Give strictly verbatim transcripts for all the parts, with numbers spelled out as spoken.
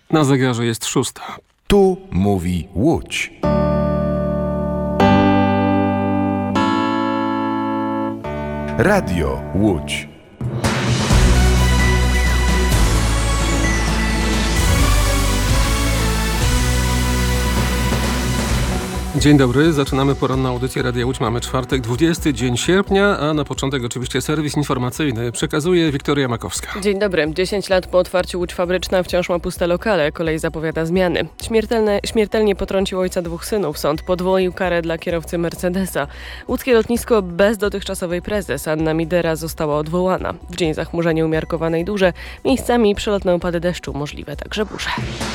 Na zegarze jest szósta. Tu mówi Łódź. Radio Łódź. Dzień dobry, zaczynamy poranną audycję Radia Łódź. Mamy czwartek, dwudziesty dzień sierpnia, a na początek oczywiście serwis informacyjny. Przekazuje Wiktoria Makowska. Dzień dobry. dziesięć lat po otwarciu Łódź Fabryczna wciąż ma puste lokale. Kolej zapowiada zmiany. Śmiertelne, śmiertelnie potrącił ojca dwóch synów. Sąd podwoił karę dla kierowcy Mercedesa. Łódzkie lotnisko bez dotychczasowej prezes Anna Midera została odwołana. W dzień zachmurzenia umiarkowane i duże. Miejscami przelotne opady deszczu, możliwe także burze.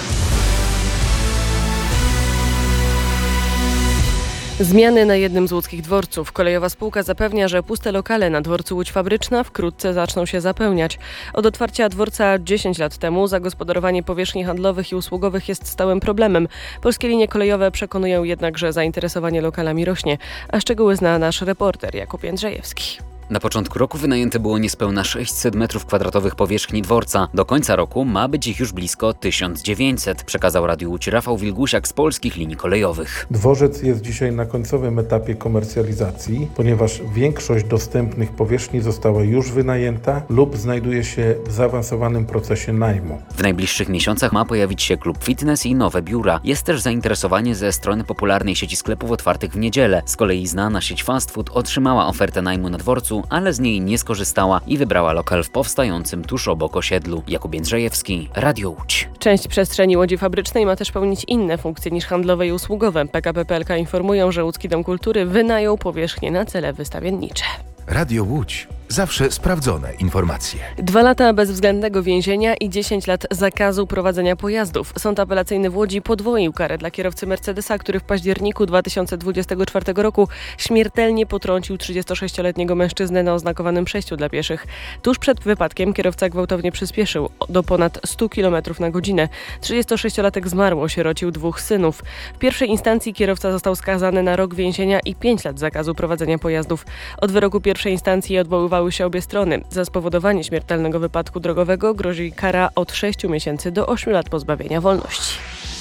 Zmiany na jednym z łódzkich dworców. Kolejowa spółka zapewnia, że puste lokale na dworcu Łódź Fabryczna wkrótce zaczną się zapełniać. Od otwarcia dworca dziesięć lat temu zagospodarowanie powierzchni handlowych i usługowych jest stałym problemem. Polskie linie kolejowe przekonują jednak, że zainteresowanie lokalami rośnie, a szczegóły zna nasz reporter Jakub Jędrzejewski. Na początku roku wynajęte było niespełna sześćset metrów kwadratowych powierzchni dworca. Do końca roku ma być ich już blisko tysiąc dziewięćset, przekazał Radiu Łódź Rafał Wilgusiak z Polskich Linii Kolejowych. Dworzec jest dzisiaj na końcowym etapie komercjalizacji, ponieważ większość dostępnych powierzchni została już wynajęta lub znajduje się w zaawansowanym procesie najmu. W najbliższych miesiącach ma pojawić się klub fitness i nowe biura. Jest też zainteresowanie ze strony popularnej sieci sklepów otwartych w niedzielę. Z kolei znana sieć fast food otrzymała ofertę najmu na dworcu, ale z niej nie skorzystała i wybrała lokal w powstającym tuż obok osiedlu. Jakub Jędrzejewski, Radio Łódź. Część przestrzeni Łodzi Fabrycznej ma też pełnić inne funkcje niż handlowe i usługowe. P K P P L K informują, że Łódzki Dom Kultury wynajął powierzchnię na cele wystawiennicze. Radio Łódź. Zawsze sprawdzone informacje. Dwa lata bezwzględnego więzienia i dziesięć lat zakazu prowadzenia pojazdów. Sąd apelacyjny w Łodzi podwoił karę dla kierowcy Mercedesa, który w październiku dwa tysiące dwudziestego czwartego roku śmiertelnie potrącił trzydziestosześcioletniego mężczyznę na oznakowanym przejściu dla pieszych. Tuż przed wypadkiem kierowca gwałtownie przyspieszył do ponad stu kilometrów na godzinę. trzydziestosześciolatek zmarł, osierocił dwóch synów. W pierwszej instancji kierowca został skazany na rok więzienia i pięć lat zakazu prowadzenia pojazdów. Od wyroku pierwszej instancji odwoływały się obie strony. Za spowodowanie śmiertelnego wypadku drogowego grozi kara od sześciu miesięcy do ośmiu lat pozbawienia wolności.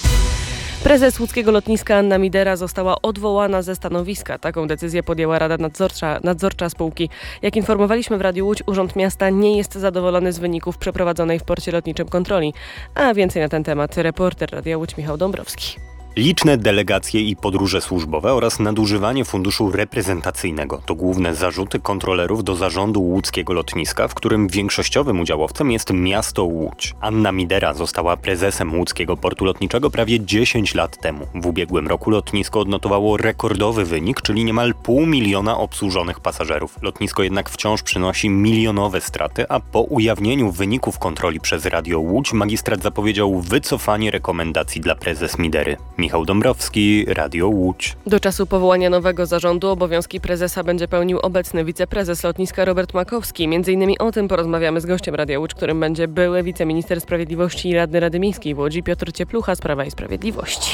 Prezes łódzkiego lotniska Anna Midera została odwołana ze stanowiska. Taką decyzję podjęła Rada Nadzorcza, nadzorcza spółki. Jak informowaliśmy w Radiu Łódź, Urząd Miasta nie jest zadowolony z wyników przeprowadzonej w porcie lotniczym kontroli. A więcej na ten temat reporter Radia Łódź Michał Dąbrowski. Liczne delegacje i podróże służbowe oraz nadużywanie funduszu reprezentacyjnego to główne zarzuty kontrolerów do zarządu łódzkiego lotniska, w którym większościowym udziałowcem jest miasto Łódź. Anna Midera została prezesem łódzkiego portu lotniczego prawie dziesięć lat temu. W ubiegłym roku lotnisko odnotowało rekordowy wynik, czyli niemal pół miliona obsłużonych pasażerów. Lotnisko jednak wciąż przynosi milionowe straty, a po ujawnieniu wyników kontroli przez Radio Łódź magistrat zapowiedział wycofanie rekomendacji dla prezes Midery. Michał Dąbrowski, Radio Łódź. Do czasu powołania nowego zarządu obowiązki prezesa będzie pełnił obecny wiceprezes lotniska Robert Makowski. Między innymi o tym porozmawiamy z gościem Radia Łódź, którym będzie były wiceminister sprawiedliwości i radny Rady Miejskiej w Łodzi Piotr Cieplucha z Prawa i Sprawiedliwości.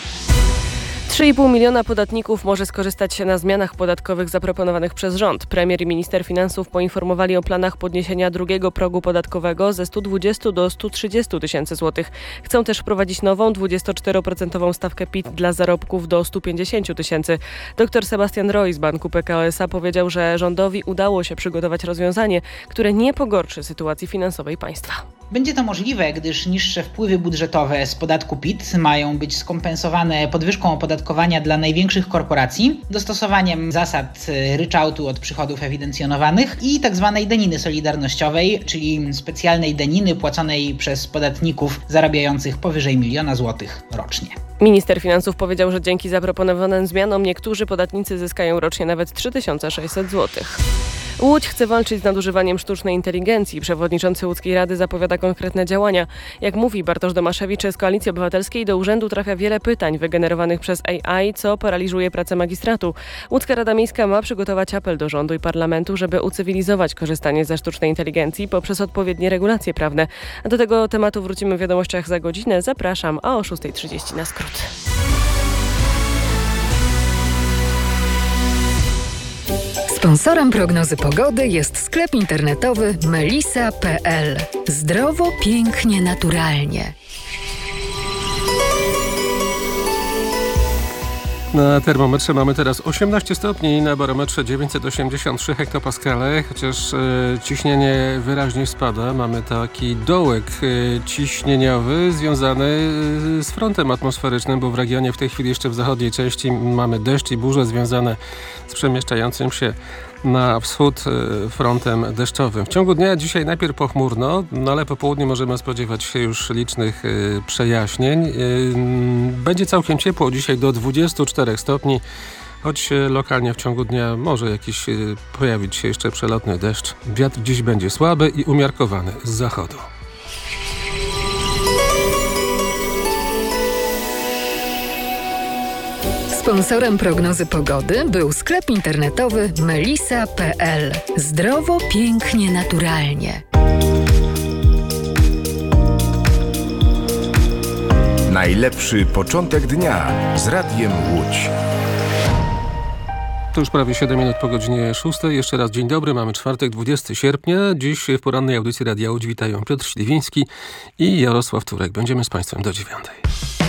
trzy i pół miliona podatników może skorzystać na zmianach podatkowych zaproponowanych przez rząd. Premier i minister finansów poinformowali o planach podniesienia drugiego progu podatkowego ze stu dwudziestu do stu trzydziestu tysięcy złotych. Chcą też wprowadzić nową dwudziestoczteroprocentową stawkę P I T dla zarobków do stu pięćdziesięciu tysięcy. Dr Sebastian Roy z Banku P K O S A powiedział, że rządowi udało się przygotować rozwiązanie, które nie pogorszy sytuacji finansowej państwa. Będzie to możliwe, gdyż niższe wpływy budżetowe z podatku P I T mają być skompensowane podwyżką opodatkowania dla największych korporacji, dostosowaniem zasad ryczałtu od przychodów ewidencjonowanych i tzw. daniny solidarnościowej, czyli specjalnej daniny płaconej przez podatników zarabiających powyżej miliona złotych rocznie. Minister finansów powiedział, że dzięki zaproponowanym zmianom niektórzy podatnicy zyskają rocznie nawet trzy tysiące sześćset złotych. Łódź chce walczyć z nadużywaniem sztucznej inteligencji. Przewodniczący Łódzkiej Rady zapowiada konkretne działania. Jak mówi Bartosz Domaszewicz z Koalicji Obywatelskiej, do urzędu trafia wiele pytań wygenerowanych przez A I, co paraliżuje pracę magistratu. Łódzka Rada Miejska ma przygotować apel do rządu i parlamentu, żeby ucywilizować korzystanie ze sztucznej inteligencji poprzez odpowiednie regulacje prawne. A do tego tematu wrócimy w wiadomościach za godzinę. Zapraszam, a o szósta trzydzieści na skrót. Sponsorem prognozy pogody jest sklep internetowy melisa kropka p l. Zdrowo, pięknie, naturalnie. Na termometrze mamy teraz osiemnaście stopni, na barometrze dziewięćset osiemdziesiąt trzy hektopaskale, chociaż e, ciśnienie wyraźnie spada. Mamy taki dołek e, ciśnieniowy związany e, z frontem atmosferycznym, bo w regionie w tej chwili jeszcze w zachodniej części mamy deszcz i burze związane z przemieszczającym się na wschód frontem deszczowym. W ciągu dnia dzisiaj najpierw pochmurno, no ale po południu możemy spodziewać się już licznych y, przejaśnień. Y, będzie całkiem ciepło, dzisiaj do dwudziestu czterech stopni, choć lokalnie w ciągu dnia może jakiś y, pojawić się jeszcze przelotny deszcz. Wiatr dziś będzie słaby i umiarkowany z zachodu. Sponsorem prognozy pogody był sklep internetowy melisa kropka pe el. Zdrowo, pięknie, naturalnie. Najlepszy początek dnia z Radiem Łódź. To już prawie siedem minut po godzinie szóstej. Jeszcze raz dzień dobry. Mamy czwartek, dwudziestego sierpnia. Dziś w porannej audycji Radia Łódź witają Piotr Śliwiński i Jarosław Turek. Będziemy z Państwem do dziewiątej.